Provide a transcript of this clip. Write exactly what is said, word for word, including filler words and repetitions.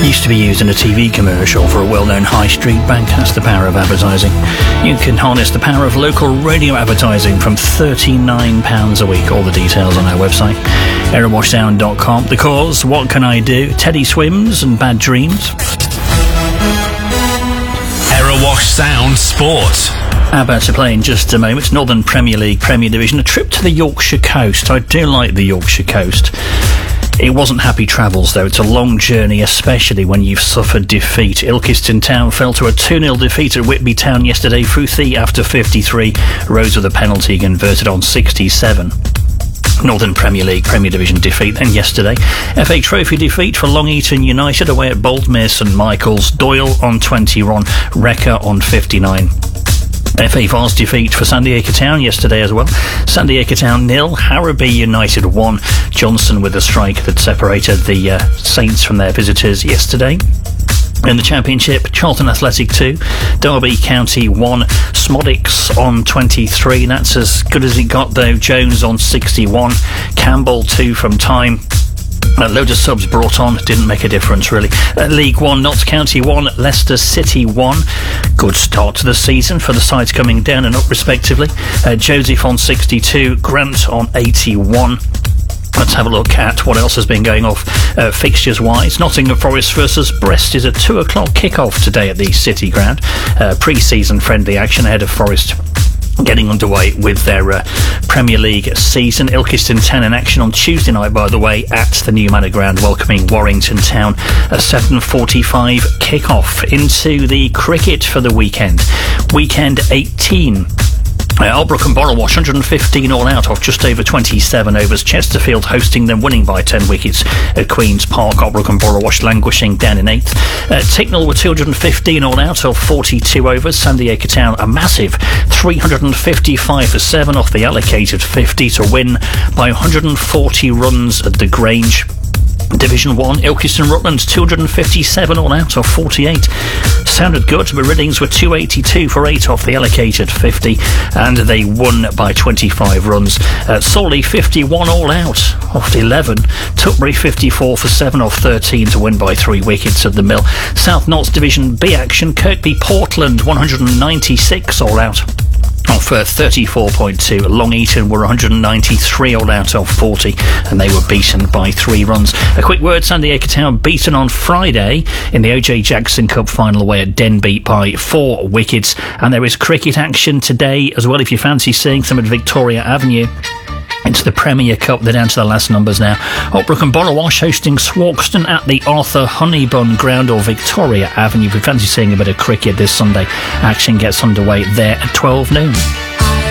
Used to be used in a T V commercial for a well-known high street bank. That's the power of advertising. You can harness the power of local radio advertising from thirty-nine pounds a week. All the details on our website, aerowash sound dot com. The cause, what can I do? Teddy Swims and Bad Dreams. Aerowash Sound Sport. About to play in just a moment. Northern Premier League, Premier Division. A trip to the Yorkshire coast. I do like the Yorkshire coast. It wasn't happy travels, though. It's a long journey, especially when you've suffered defeat. Ilkeston Town fell to a two nil defeat at Whitby Town yesterday. Futhi after fifty-three. Rose with a penalty converted on sixty-seven. Northern Premier League, Premier Division defeat then yesterday. F A Trophy defeat for Long Eaton United away at Boldmere St Michael's. Doyle on twenty-one, Wrecker on fifty-nine. F A Vars defeat for Sandiacre Town yesterday as well. Sandiacre Town nil, Harrowby United one. Johnson with a strike that separated the uh, Saints from their visitors yesterday. In the Championship, Charlton Athletic two, Derby County one, Smodics on twenty-three. That's as good as it got, though. Jones on sixty-one, Campbell two from time. A load of subs brought on, didn't make a difference really. Uh, League One, Notts County one, Leicester City one. Good start to the season for the sides coming down and up respectively. Uh, Joseph on sixty-two, Grant on eighty-one. Let's have a look at what else has been going off uh, fixtures-wise. Nottingham Forest versus Brest is a two o'clock kick-off today at the City Ground. Uh, pre-season friendly action ahead of Forest getting underway with their uh, Premier League season. Ilkeston Town in action on Tuesday night, by the way, at the New Manor Ground, welcoming Warrington Town. A seven forty-five kick-off into the cricket for the weekend. Weekend eighteen. Uh, Aldbrook and Borrowash, one hundred fifteen all out off just over twenty-seven overs. Chesterfield hosting them, winning by ten wickets at Queen's Park. Aldbrook and Borrowash languishing down in eighth. Uh, Ticknell were two hundred fifteen all out off forty-two overs. Sandiacre Town a massive three hundred fifty-five for seven off the allocated fifty to win by one hundred forty runs at the Grange. Division one, Ilkeston Rutland, two hundred fifty-seven all out off forty-eight. Sounded good, but Riddings were two eighty-two for eight off the allocated fifty, and they won by twenty-five runs. Uh, Sawley, fifty-one all out off eleven. Tutbury, fifty-four for seven off thirteen to win by three wickets at the Mill. South Notts Division B action, Kirkby Portland, one hundred ninety-six all out off uh, thirty-four point two. Long Eaton were one hundred ninety-three all out of forty, and they were beaten by three runs. A quick word, Sandiacre Town beaten on Friday in the O J Jackson Cup final away at Denby by four wickets. And there is cricket action today as well, if you fancy seeing some at Victoria Avenue. Into the Premier Cup, they're down to the last numbers now. Aldbrook and Borrowash hosting Swarkston at the Arthur Honeybun Ground or Victoria Avenue. If you fancy seeing a bit of cricket this Sunday, action gets underway there at twelve noon.